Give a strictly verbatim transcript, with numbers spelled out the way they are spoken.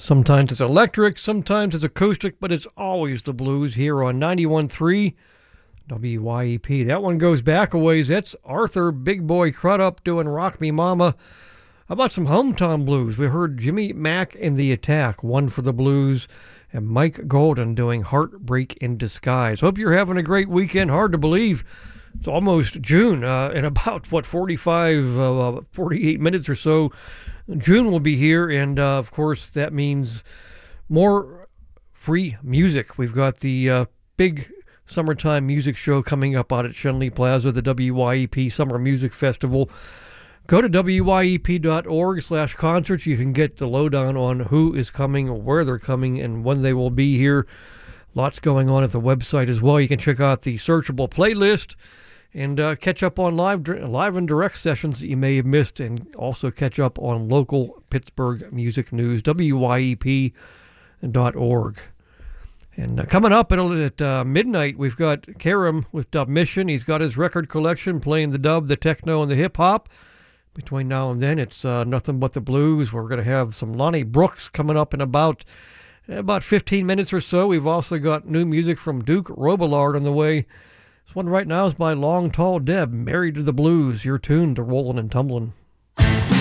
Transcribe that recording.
Sometimes it's electric, sometimes it's acoustic, but it's always the blues here on ninety-one point three W Y E P. That one goes back a ways. That's Arthur Big Boy Crudup doing Rock Me Mama. How about some hometown blues? We heard Jimmy Mack and the Attack, One for the Blues, and Mike Golden doing Heartbreak in Disguise. Hope you're having a great weekend. Hard to believe. It's almost June. Uh, in about, what, forty-five, uh, forty-eight minutes or so, June will be here, and uh, of course that means more free music. We've got the uh, big summertime music show coming up out at Shenley Plaza, the W Y E P Summer Music Festival. Go to W Y E P dot org slash concerts. You can get the lowdown on who is coming, where they're coming, and when they will be here. Lots going on at the website as well. You can check out the searchable playlist and uh, catch up on live live and direct sessions that you may have missed, and also catch up on local Pittsburgh music news, W Y E P dot org. And uh, coming up at, at uh, midnight, we've got Karam with Dub Mission. He's got his record collection playing the dub, the techno, and the hip-hop. Between now and then, it's uh, nothing but the blues. We're going to have some Lonnie Brooks coming up in about, about fifteen minutes or so. We've also got new music from Duke Robillard on the way. This one right now is by Long Tall Deb, Married to the Blues. You're tuned to Rollin' and Tumblin'.